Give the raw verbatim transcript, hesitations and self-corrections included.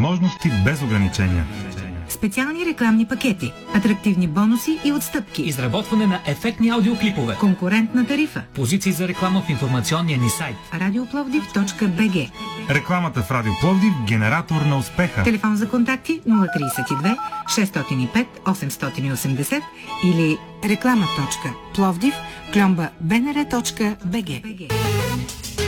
възможности без ограничения. Специални рекламни пакети, атрактивни бонуси и отстъпки. Изработване на ефектни аудиоклипове. Конкурентна тарифа. Позиции за реклама в информационния ни сайт. радиопловдив точка бе же. Рекламата в Радио Пловдив – генератор на успеха. Телефон за контакти нула тридесет и две шестстотин и пет осемстотин и осемдесет или реклама.пловдив кломба бнр точка бе же.